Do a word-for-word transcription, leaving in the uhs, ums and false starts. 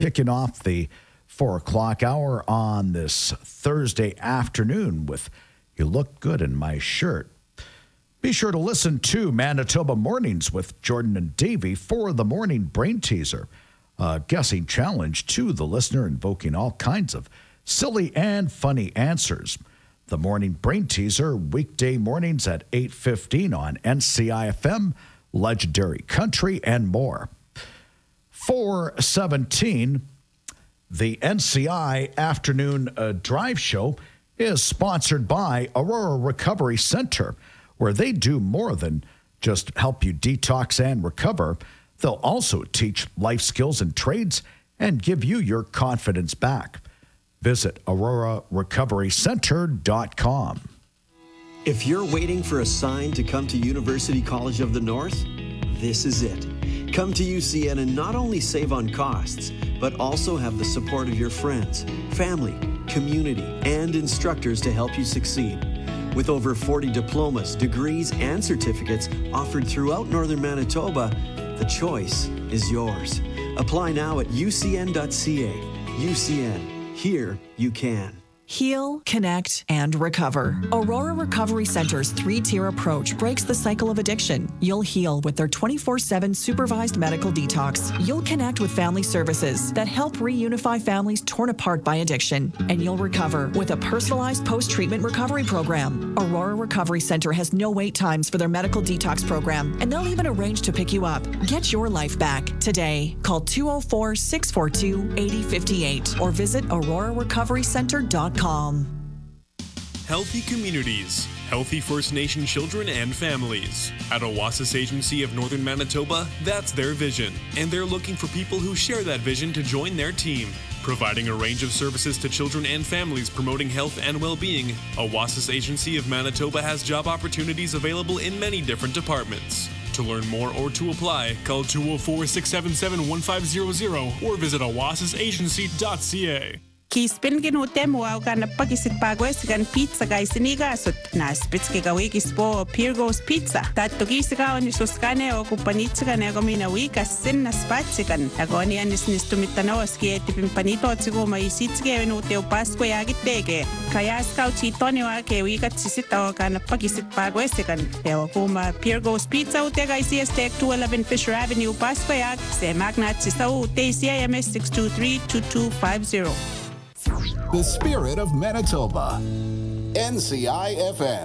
Kicking off the four o'clock hour on this Thursday afternoon with You Look Good in My Shirt. Be sure to listen to Manitoba Mornings with Jordan and Davey for the morning brain teaser, a guessing challenge to the listener invoking all kinds of silly and funny answers. The morning brain teaser, weekday mornings at eight fifteen on N C I F M, Legendary Country, and more. four seventeen, the N C I Afternoon uh, Drive Show is sponsored by Aurora Recovery Center, where they do more than just help you detox and recover. They'll also teach life skills and trades and give you your confidence back. Visit aurora recovery center dot com. If you're waiting for a sign to come to University College of the North, this is it. Come to U C N and not only save on costs, but also have the support of your friends, family, community, and instructors to help you succeed. With over forty diplomas, degrees, and certificates offered throughout Northern Manitoba, the choice is yours. Apply now at U C N dot C A. U C N. Here you can. Heal, connect, and recover. Aurora Recovery Center's three-tier approach breaks the cycle of addiction. You'll heal with their twenty-four seven supervised medical detox. You'll connect with family services that help reunify families torn apart by addiction. And you'll recover with a personalized post-treatment recovery program. Aurora Recovery Center has no wait times for their medical detox program, and they'll even arrange to pick you up. Get your life back today. Call two oh four, six four two, eight oh five eight or visit aurora recovery center dot com. Healthy communities, healthy First Nation children and families. At Oasis Agency of Northern Manitoba, that's their vision, and they're looking for people who share that vision to join their team. Providing a range of services to children and families promoting health and well-being, Oasis Agency of Manitoba has job opportunities available in many different departments. To learn more or to apply, call two oh four, six seven seven, one five zero zero or visit oasis agency dot c a. Kispin ginutemo au kana pakisit pagwes gan pizza guys sinigasot na spitske wikis po Pirgos Pizza. Tatto kisika on suskane o kupanitsa na gomina wika sin na spatsikan. Agoni anis nistumitanoos ki etipimpanito tsigo maisitske no teo pasko yagitege. Kaya scout chitone wa ke wika tsisita o kana pakisit pagwes gan. Teo kuma Pirgos Pizza utega isi estek two eleven Fisher Avenue Pasko yag se magnat sisau te C I M S six two three, two two five zero. The spirit of Manitoba. N C I F M.